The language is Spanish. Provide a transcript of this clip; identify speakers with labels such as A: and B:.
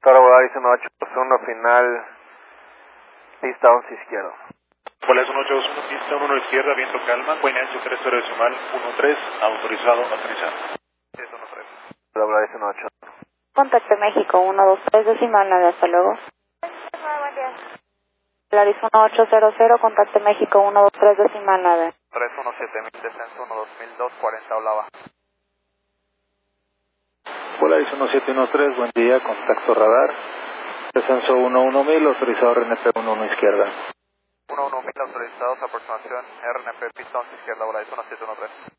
A: Toro Volaris 1821, final, pista 11 izquierdo.
B: Volaris 1821, pista 11 izquierda, viento calma, Queen Ancho 30 decimal 13, autorizado, aterrizar. 713.
A: Toro Volaris 18.
C: Contacte México 123 decimal 9, hasta luego.
D: Buen día.
C: Volaris 1800, contacte México 123 decimal 9.
A: 317000, descenso 12002, 40 Olava.
E: Volaris 1713, buen día, contacto radar. Descenso 11000, autorizado RNP 11 izquierda.
A: 11000 autorizados, aproximación RNP, pista 11 izquierda, Volaris 1713.